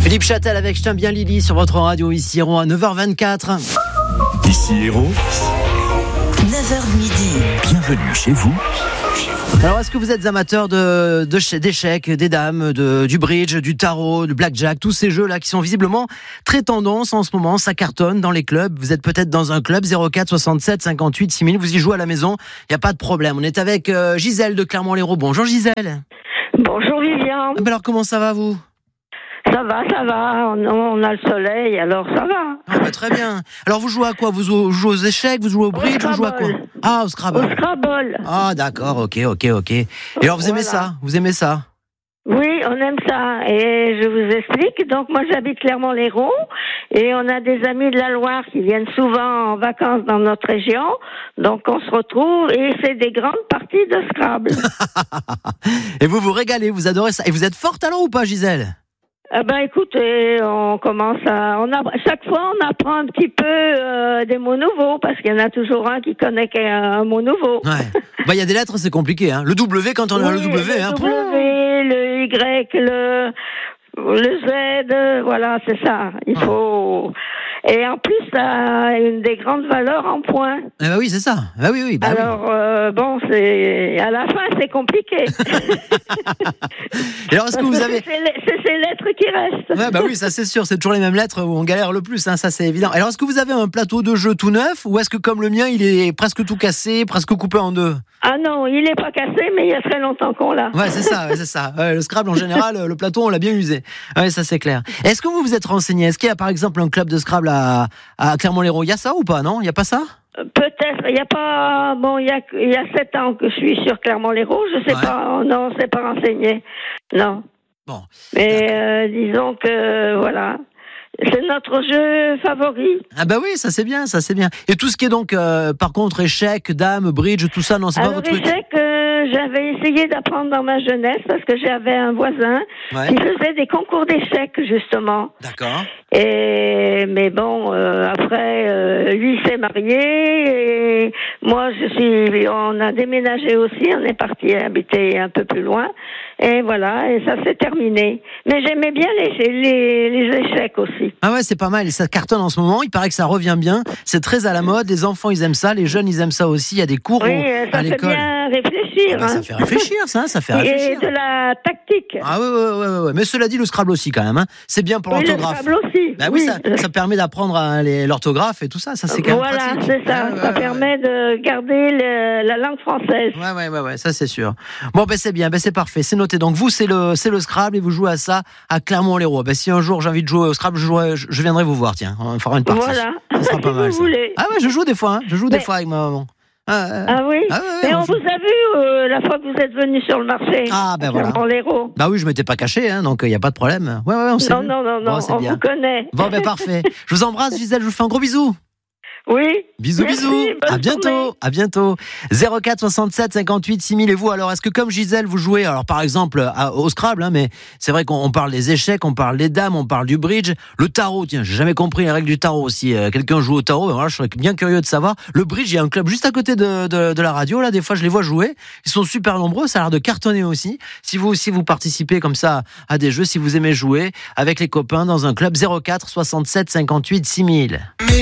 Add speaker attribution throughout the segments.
Speaker 1: Philippe Châtel avec Je t'aime bien Lily sur votre radio ici Héros à 9h24.
Speaker 2: Ici Héros,
Speaker 3: 9h midi.
Speaker 2: bienvenue chez vous.
Speaker 1: Alors est-ce que vous êtes amateur d'échecs, des dames, du bridge, du tarot, du blackjack, tous ces jeux là qui sont visiblement très tendance en ce moment, ça cartonne dans les clubs. Vous êtes peut-être dans un club 04 67 58 6000, vous y jouez à la maison, il n'y a pas de problème. On est avec Gisèle de Clermont-Lérault. Bonjour Gisèle.
Speaker 4: Bonjour Vivian.
Speaker 1: Alors comment ça va vous ?
Speaker 4: Ça va, on a le soleil, alors ça va.
Speaker 1: Ah bah, très bien. Alors vous jouez à quoi ? Vous jouez aux échecs, vous jouez au bridge, vous jouez à quoi ? Ah, au Scrabble.
Speaker 4: Au Scrabble.
Speaker 1: Ah d'accord, ok. Et alors vous aimez ça ? Vous aimez ça ?
Speaker 4: Oui, on aime ça. Et je vous explique. Donc moi j'habite Clermont-Lérault et on a des amis de la Loire qui viennent souvent en vacances dans notre région. Donc on se retrouve et c'est des grandes parties de Scrabble.
Speaker 1: Et vous vous régalez, vous adorez ça. Et vous êtes forte alors ou pas Gisèle ?
Speaker 4: Écoutez, chaque fois on apprend un petit peu des mots nouveaux parce qu'il y en a toujours un qui connaît un mot nouveau.
Speaker 1: Ouais. Il y a des lettres, c'est compliqué. Hein. Le W, quand on a le W.
Speaker 4: Le W, le Y, le Z, voilà, c'est ça. Il faut. Et en plus, ça a une des grandes valeurs en points.
Speaker 1: Eh ben oui, c'est ça. Ah oui.
Speaker 4: Alors, c'est à la fin, c'est compliqué.
Speaker 1: Et alors, est-ce que vous avez...
Speaker 4: C'est ces lettres qui restent.
Speaker 1: Ouais, oui, ça c'est sûr. C'est toujours les mêmes lettres où on galère le plus, hein, ça c'est évident. Alors, est-ce que vous avez un plateau de jeu tout neuf ou est-ce que comme le mien, il est presque tout cassé, presque coupé en deux ?
Speaker 4: Ah non, il n'est pas cassé, mais il y a très longtemps qu'on l'a.
Speaker 1: Ouais, c'est ça. Le Scrabble, en général, le plateau, on l'a bien usé. Ouais, ça c'est clair. Est-ce que vous vous êtes renseigné ? Est-ce qu'il y a par exemple un club de Scrabble à Clermont-Lérault ? Il y a ça ou pas ? Non, il n'y a pas ça ?
Speaker 4: Peut-être, il y a pas. Bon, il y a 7 ans que je suis sur Clermont-Lérault. Je sais pas. Non, c'est pas renseigné. Non.
Speaker 1: Bon.
Speaker 4: Mais disons que voilà. C'est notre jeu favori.
Speaker 1: Ah bah oui, ça c'est bien. Et tout ce qui est donc, par contre, échecs, dames, bridge, tout ça, non, c'est pas votre truc.
Speaker 4: Échecs, j'avais essayé d'apprendre dans ma jeunesse parce que j'avais un voisin qui faisait des concours d'échecs justement.
Speaker 1: D'accord.
Speaker 4: Mais bon, après, lui s'est marié et moi on a déménagé aussi, on est parti habiter un peu plus loin. Et voilà, et ça s'est terminé. Mais j'aimais bien les échecs aussi.
Speaker 1: Ah ouais, c'est pas mal. Et ça cartonne en ce moment. Il paraît que ça revient bien. C'est très à la mode. Les enfants, ils aiment ça. Les jeunes, ils aiment ça aussi. Il y a des cours à l'école.
Speaker 4: Ça fait bien réfléchir.
Speaker 1: Ça fait réfléchir, ça fait réfléchir.
Speaker 4: Et de la tactique.
Speaker 1: Ah ouais. Mais cela dit, le Scrabble aussi, quand même. Hein. C'est bien pour l'orthographe.
Speaker 4: Le Scrabble aussi.
Speaker 1: Bah oui, ça permet d'apprendre l'orthographe et tout ça. Ça, c'est quand même pratique.
Speaker 4: Voilà, c'est ça. Ça permet de garder la langue française.
Speaker 1: Ouais, ça c'est sûr. Bon, c'est bien, c'est parfait. C'est noté. Donc vous, c'est le Scrabble et vous jouez à ça à Clermont-Lérault. Si un jour j'ai envie de jouer au Scrabble, je viendrai vous voir. Tiens, on fera une partie.
Speaker 4: Voilà.
Speaker 1: Ça sera pas mal.
Speaker 4: Si vous voulez.
Speaker 1: Ah ouais, je joue des fois. Des fois avec ma maman.
Speaker 4: Ah oui. Mais on vous a vu la fois que vous êtes venu sur le marché.
Speaker 1: Ah ben voilà.
Speaker 4: Clermont-Lérault.
Speaker 1: Bah oui, je m'étais pas caché, donc il y a pas de problème. Ouais, on s'est vu.
Speaker 4: Non, on
Speaker 1: bien.
Speaker 4: vous connaît.
Speaker 1: Bon parfait. Je vous embrasse, Gisèle. Je vous fais un gros bisou.
Speaker 4: Oui.
Speaker 1: Bisous. À bientôt. 04 67 58 6000. Et vous, alors, est-ce que comme Gisèle, vous jouez, alors par exemple, au Scrabble, mais c'est vrai qu'on parle des échecs, on parle des dames, on parle du bridge, le tarot, tiens, j'ai jamais compris les règles du tarot. Si quelqu'un joue au tarot, voilà, je serais bien curieux de savoir. Le bridge, il y a un club juste à côté de la radio, là, des fois, je les vois jouer. Ils sont super nombreux, ça a l'air de cartonner aussi. Si vous aussi, vous participez comme ça à des jeux, si vous aimez jouer avec les copains dans un club 04 67 58 6000.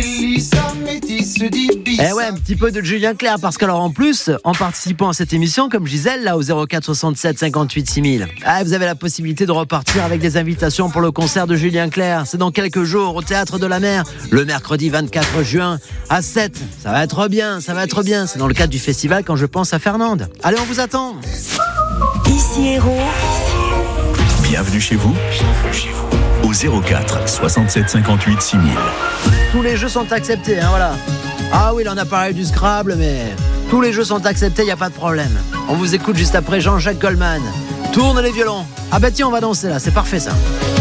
Speaker 1: Un petit peu de Julien Clerc, parce qu'alors en plus, en participant à cette émission, comme Gisèle, là au 04 67 58 6000, vous avez la possibilité de repartir avec des invitations pour le concert de Julien Clerc. C'est dans quelques jours au Théâtre de la Mer, le mercredi 24 juin à 7. Ça va être bien. C'est dans le cadre du festival Quand je pense à Fernande. Allez, on vous attend.
Speaker 3: Ici Héros.
Speaker 2: Bienvenue chez vous. Au 04 67 58 6000.
Speaker 1: Tous les jeux sont acceptés, voilà. Ah oui, là on a parlé du Scrabble, mais tous les jeux sont acceptés, il n'y a pas de problème. On vous écoute juste après Jean-Jacques Goldman. Tourne les violons. Ah tiens, on va danser là, c'est parfait ça.